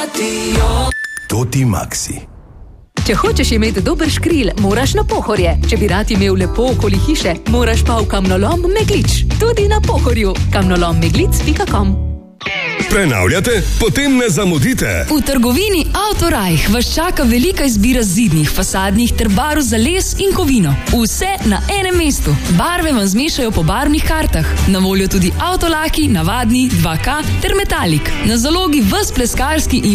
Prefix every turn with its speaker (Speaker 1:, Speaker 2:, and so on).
Speaker 1: Toti Maxi.
Speaker 2: Če hočeš imeti dober škril, moraš na Pohorje. Če bi rad imel lepo okoli hiše, moraš pa v kamnolom Meglič. Tudi na Pohorju. kamnolommeglic.com.
Speaker 1: Prenavljate? Potem ne zamudite.
Speaker 3: V trgovini Autorajh vas čaka velika izbira zidnih, fasadnih ter barv za les in kovino. Vse na enem mestu. Barve vam zmešajo po barvnih kartah. Na voljo tudi avtolaki, navadni, 2K ter metalik. Na zalogi ves pleskarski in